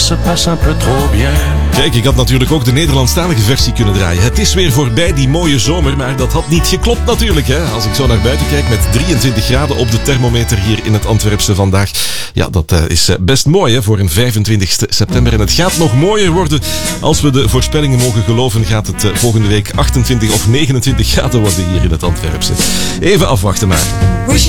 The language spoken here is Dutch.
se passe un peu trop bien. Kijk, ik had natuurlijk ook de Nederlandstalige versie kunnen draaien. Het is weer voorbij die mooie zomer, maar dat had niet geklopt natuurlijk. Hè? Als ik zo naar buiten kijk met 23 graden op de thermometer hier in het Antwerpse vandaag. Ja, dat is best mooi hè, voor een 25 september. En het gaat nog mooier worden. Als we de voorspellingen mogen geloven, gaat het volgende week 28 of 29 graden worden hier in het Antwerpse. Even afwachten maar.